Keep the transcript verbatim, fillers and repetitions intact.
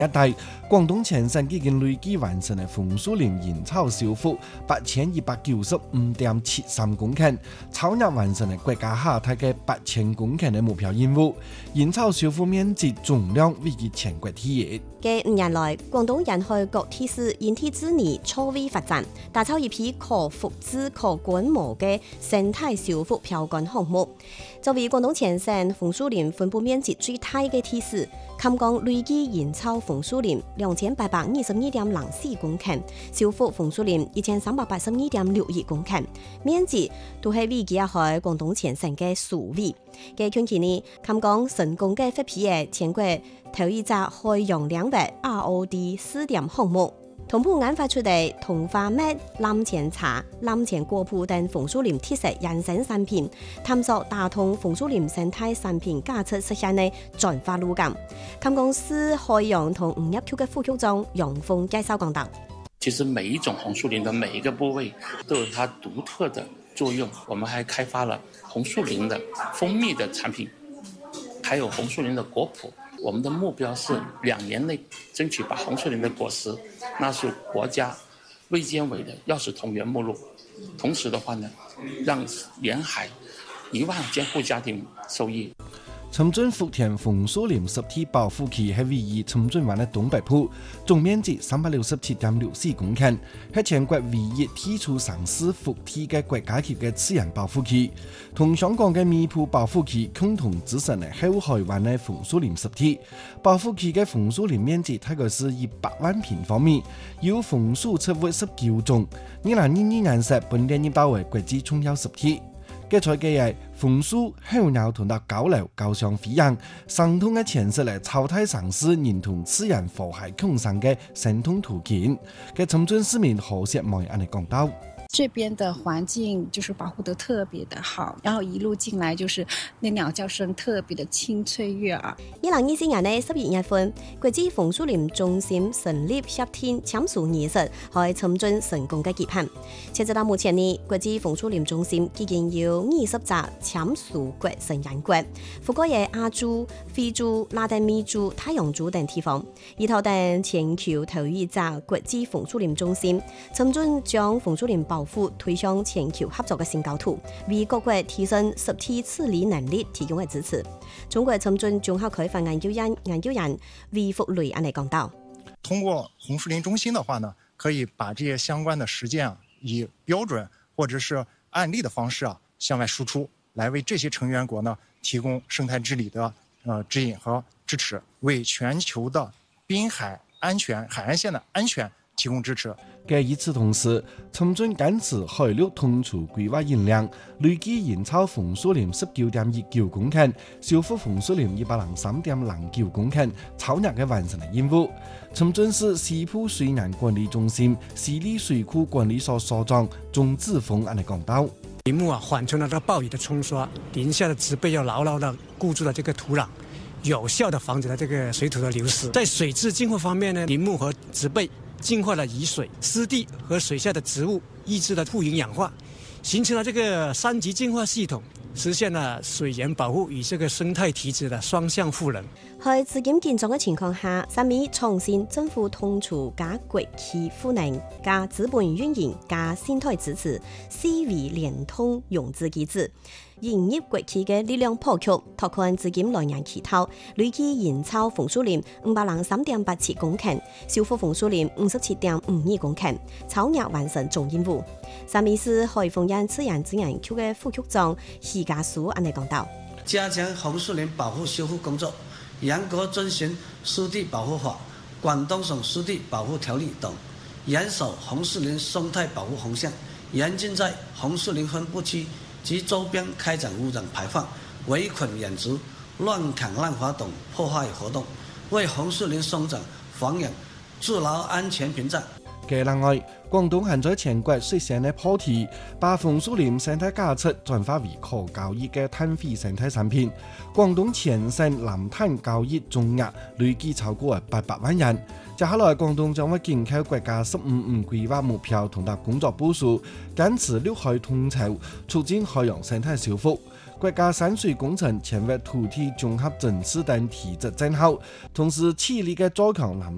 一帶，廣東全省已經累計完成嘅紅樹林人草修復八千一百九十五點七三公頃，超額完成嘅國家下達嘅八千公頃嘅目標任務。人草修復面積總量位居全國第一。 近五年來，廣東沿海各地市因地制宜錯位發展，打造一批可複製、可規模嘅生態修復標杆項目。作為廣東全省紅樹林分布面積最大嘅地市，坎江累計人草紅樹林兩千八百二十二點零四公頃，修復紅樹林一千三百八十二點六一公頃，面積都係位居喺廣東全省嘅首位。嘅近期呢，坎江成功嘅發批嘅全國頭一隻海洋領域 R O D 試點項目，同步研發出嚟桐花蜜、藍錢茶、藍錢果脯等紅樹林特色衍生產品，探索打通紅樹林生態產品價值實現嘅轉化路徑。坎江市海洋同農業局嘅副局長楊峰介紹講到： 其實每一種紅樹林的每一個部位都有它獨特的作用。我們還開發了紅樹林的蜂蜜的產品，還有紅樹林的果脯。我們的目標是兩年內爭取把紅樹林的果實納入國家衛健委的藥食同源目錄，同時的話呢，讓沿海一萬間戶家庭受益。 深圳福田紅樹林濕地保護區係位於深圳灣嘅東北部，總面積三百六十七點六四公頃，係全國唯一剔除上市復地嘅國家級嘅自然保護區。同香港嘅米埔保護區共同支撐嘅後海灣嘅紅樹林濕地。保護區嘅紅樹林面積大概是一百萬平方米，有紅樹植物十九種。二零二二年時本地入到為國際重要濕地。嘅採嘅係紅樹、候鳥同埋交流、交相輝映，生動嘅詮釋嚟超大城市人同自然和諧共生嘅生動圖景。嘅深圳市民何石梅安尼講到。 這邊的環境就是保護得特別的好，然後一路進來就是那鳥叫聲特別的清脆悅耳。 二零二四年嘅十月一份，國際紅樹林中心成立協定簽署儀式喺深圳成功嘅舉行。截至到目前呢，國際紅樹林中心已經有二十隻簽署國成員國，覆蓋嘅亞洲、非洲、拉丁美洲、太陽族等地方，以頭等全球頭一隻國際紅樹林中心，深圳將紅樹林保推向全球合作嘅新高度，為各國提升濕地治理能力提供嘅支持。中國深圳綜合開發研究院研究員魏福雷安尼講到： 通過紅樹林中心的話呢，可以把這些相關的實踐啊，以標準或者是案例的方式啊，向外輸出，來為這些成員國呢提供生態治理的呃指引和支持，為全球的濱海安全、海岸線的安全提供支持。 嘅與此同時，深圳堅持海陸同措規劃認量，累計人草紅樹林十九點一九公頃，修復紅樹林一百零三點零九公頃，超額嘅完成嘅任務。深圳市西部水岸管理中心西里水庫管理所所長鍾志峰安尼講到： 林木啊，緩衝了這個暴雨的沖刷，林下的植被要牢牢地固住了這個土壤，有效地防止了這個水土的流失。在水質淨化方面呢，林木和植被淨化了雨水、濕地和水下的植物，抑制了富營養化，形成了這個三級淨化系統，實現了水源保護與這個生態體質的雙向賦能。 喺資金緊張嘅情況下，三米創新政府統籌加國企賦能、加資本運營、加生態支持，四維聯通融資機制，引入國企嘅力量破局，拓寬資金來源渠道，累計人草紅樹林五百零三點八七公頃，修復紅樹林五十七點五二公頃，超額完成總任務。三米市海豐縣自然資源局嘅副局長許家書安尼講到： 加強紅樹林保護修復工作，嚴格遵循濕地保護法、廣東省濕地保護條例等，嚴守紅樹林生態保護紅線，嚴禁在紅樹林分布區及周邊開展污染排放、圍捆養殖、亂砍濫伐等破壞活動，為紅樹林生長繁衍築牢安全屏障。 嘅另外，廣東還在全國率先嘅破題，把紅樹林生態價值轉化為可交易嘅碳費生態產品。廣東全省藍碳交易總額累計超過八百萬元。接下來，廣東將會緊扣國家十五五規劃目標同埋工作部署，堅持綠海統籌，促進海洋生態修復。國家山水工程、前域土地綜合整治等提質增效，同時致力嘅加強南